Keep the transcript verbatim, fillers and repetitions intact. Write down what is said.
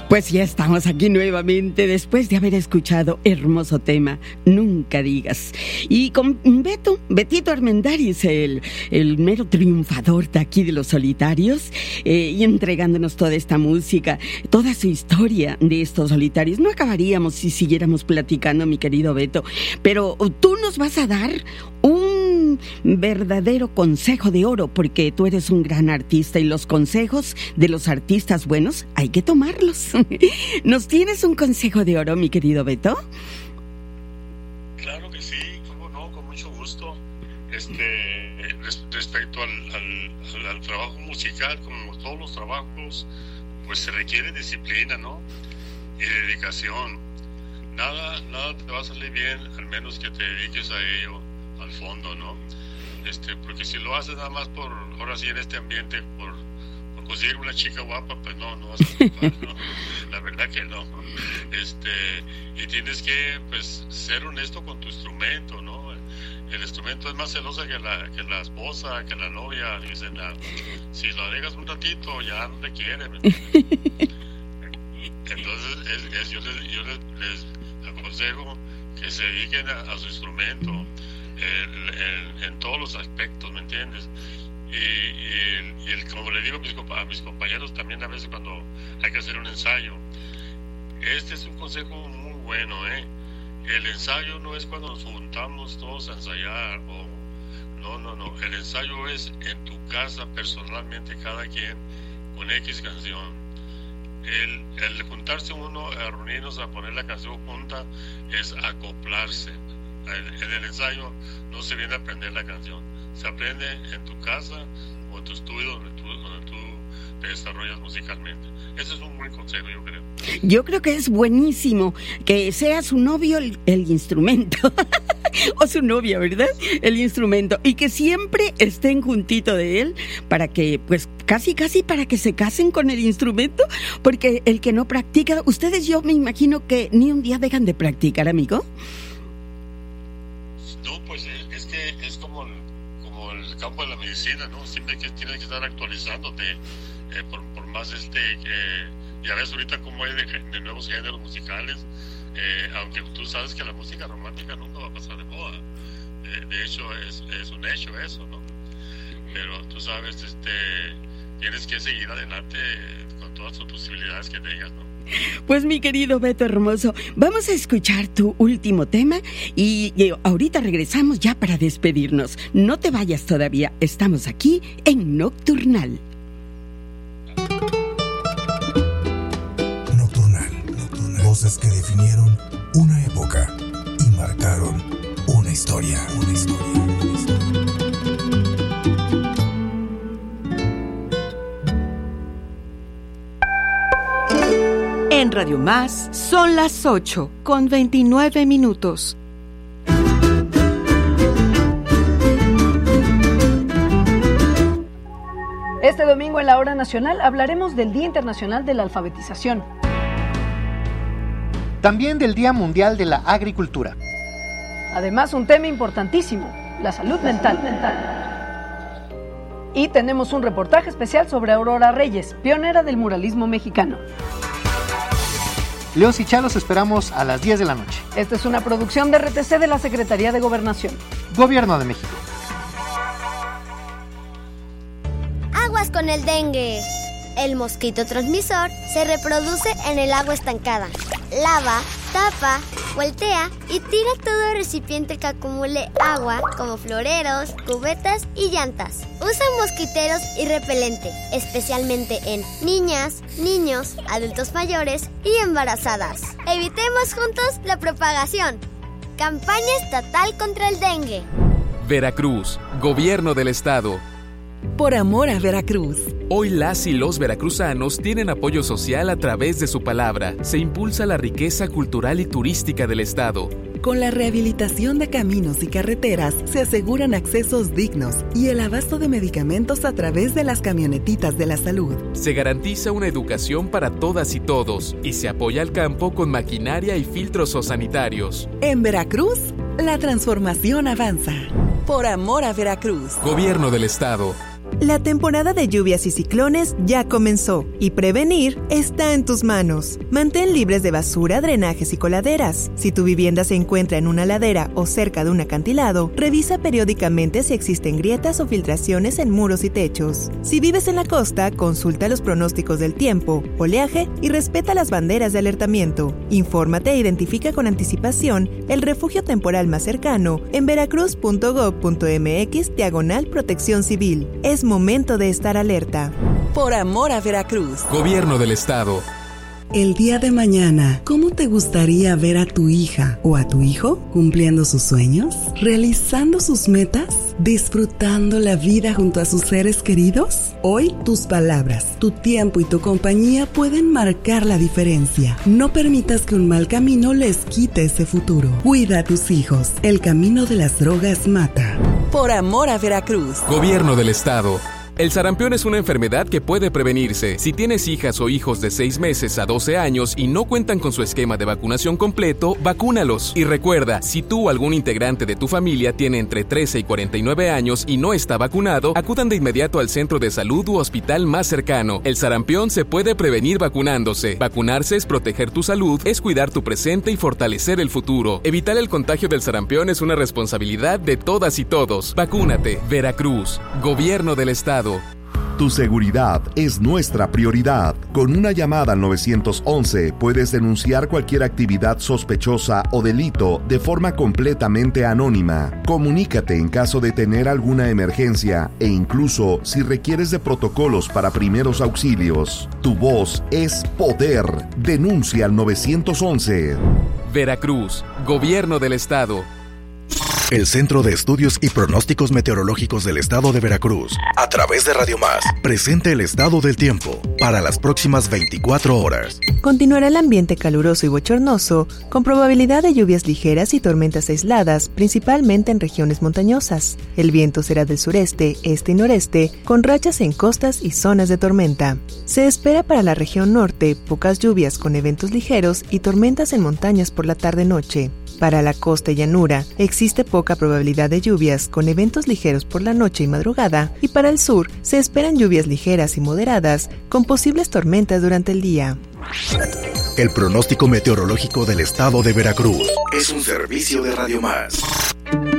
Pues ya estamos aquí nuevamente después de haber escuchado hermoso tema, Nunca Digas. Y con Beto, Betito Armendáriz, el, el mero triunfador de aquí de Los Solitarios, eh, y entregándonos toda esta música, toda su historia de estos solitarios. No acabaríamos si siguiéramos platicando, mi querido Beto, pero tú nos vas a dar un verdadero consejo de oro, porque tú eres un gran artista y los consejos de los artistas buenos hay que tomarlos. ¿Nos tienes un consejo de oro, mi querido Beto? Claro que sí, cómo no, con mucho gusto. Este, res, respecto al, al, al trabajo musical, como todos los trabajos, pues se requiere disciplina, ¿no? Y dedicación. Nada, nada te va a salir bien, al menos que te dediques a ello, al fondo, ¿no? Este, porque si lo haces nada más por, ahora sí en este ambiente, por, por conseguir una chica guapa, pues no, no vas a triunfar, ¿no? La verdad que no. Este, y tienes que, pues, ser honesto con tu instrumento, ¿no? El instrumento es más celosa que la, que la esposa, que la novia. Dicen, ah, si lo dejas un ratito, ya no te quiere, ¿me entiendes? Entonces, es, es, yo, les, yo les, les aconsejo que se dediquen a, a su instrumento. El, el, en todos los aspectos, ¿me entiendes? Y, y, el, y el, como le digo a mis, a mis compañeros también a veces cuando hay que hacer un ensayo, este es un consejo muy bueno, ¿eh? El ensayo no es cuando nos juntamos todos a ensayar, o no, no, no, el ensayo es en tu casa personalmente, cada quien con X canción. El, el juntarse uno a reunirnos a poner la canción junta es acoplarse. En el ensayo no se viene a aprender la canción, se aprende en tu casa o en tu estudio donde tú, donde tú te desarrollas musicalmente. Ese es un buen consejo, yo creo. Yo creo que es buenísimo que sea su novio el, el instrumento o su novia, ¿verdad? El instrumento, y que siempre estén juntito de él para que, pues, casi casi para que se casen con el instrumento, porque el que no practica, ustedes yo me imagino que ni un día dejan de practicar, amigo. No, pues es que es como el, como el campo de la medicina, ¿no? Siempre que tienes que estar actualizándote, eh, por, por más este que ya ves ahorita cómo hay de, de nuevos géneros musicales, eh, aunque tú sabes que la música romántica nunca va a pasar de moda, eh, de hecho es, es un hecho eso, ¿no? Pero tú sabes, este, tienes que seguir adelante con todas tus posibilidades que tengas, ¿no? Pues mi querido Beto hermoso, vamos a escuchar tu último tema y, y ahorita regresamos ya para despedirnos. No te vayas todavía, estamos aquí en Nocturnal. Nocturnal, Nocturnal. Voces que definieron una época y marcaron una historia, una historia, una historia. En Radio Más son las ocho con veintinueve minutos. Este domingo en la Hora Nacional hablaremos del Día Internacional de la Alfabetización. También del Día Mundial de la Agricultura. Además, un tema importantísimo, la salud mental. Y tenemos un reportaje especial sobre Aurora Reyes, pionera del muralismo mexicano. León Sichá, los esperamos a las diez de la noche. Esta es una producción de R T C de la Secretaría de Gobernación. Gobierno de México. Aguas con el dengue. El mosquito transmisor se reproduce en el agua estancada. Lava, tapa, voltea y tira todo recipiente que acumule agua, como floreros, cubetas y llantas. Usa mosquiteros y repelente, especialmente en niñas, niños, adultos mayores y embarazadas. Evitemos juntos la propagación. Campaña estatal contra el dengue. Veracruz, Gobierno del Estado. Por amor a Veracruz. Hoy las y los veracruzanos tienen apoyo social a través de su palabra. Se impulsa la riqueza cultural y turística del estado. Con la rehabilitación de caminos y carreteras se aseguran accesos dignos y el abasto de medicamentos a través de las camionetitas de la salud. Se garantiza una educación para todas y todos y se apoya al campo con maquinaria y filtros sanitarios. En Veracruz, la transformación avanza. Por amor a Veracruz. Gobierno del Estado. La temporada de lluvias y ciclones ya comenzó y prevenir está en tus manos. Mantén libres de basura, drenajes y coladeras. Si tu vivienda se encuentra en una ladera o cerca de un acantilado, revisa periódicamente si existen grietas o filtraciones en muros y techos. Si vives en la costa, consulta los pronósticos del tiempo, oleaje y respeta las banderas de alertamiento. Infórmate e identifica con anticipación el refugio temporal más cercano en veracruz punto gob punto mx diagonal protección civil. Es momento de estar alerta. Por amor a Veracruz. Gobierno del Estado. El día de mañana, ¿cómo te gustaría ver a tu hija o a tu hijo cumpliendo sus sueños, realizando sus metas, disfrutando la vida junto a sus seres queridos? Hoy, tus palabras, tu tiempo y tu compañía pueden marcar la diferencia. No permitas que un mal camino les quite ese futuro. Cuida a tus hijos. El camino de las drogas mata. Por amor a Veracruz. Gobierno del Estado. El sarampión es una enfermedad que puede prevenirse. Si tienes hijas o hijos de seis meses a doce años y no cuentan con su esquema de vacunación completo, vacúnalos. Y recuerda, si tú o algún integrante de tu familia tiene entre trece y cuarenta y nueve años y no está vacunado, acudan de inmediato al centro de salud u hospital más cercano. El sarampión se puede prevenir vacunándose. Vacunarse es proteger tu salud, es cuidar tu presente y fortalecer el futuro. Evitar el contagio del sarampión es una responsabilidad de todas y todos. Vacúnate. Veracruz. Gobierno del Estado. Tu seguridad es nuestra prioridad. Con una llamada al nueve once puedes denunciar cualquier actividad sospechosa o delito de forma completamente anónima. Comunícate en caso de tener alguna emergencia e incluso si requieres de protocolos para primeros auxilios. Tu voz es poder. Denuncia al nueve once. Veracruz, Gobierno del Estado. El Centro de Estudios y Pronósticos Meteorológicos del Estado de Veracruz, a través de Radio Más, presenta el estado del tiempo para las próximas veinticuatro horas. Continuará el ambiente caluroso y bochornoso, con probabilidad de lluvias ligeras y tormentas aisladas, principalmente en regiones montañosas. El viento será del sureste, este y noreste, con rachas en costas y zonas de tormenta. Se espera para la región norte pocas lluvias con eventos ligeros y tormentas en montañas por la tarde-noche. Para la costa y llanura, existe poca probabilidad de lluvias con eventos ligeros por la noche y madrugada, y para el sur se esperan lluvias ligeras y moderadas con posibles tormentas durante el día. El pronóstico meteorológico del Estado de Veracruz es un servicio de Radio Más.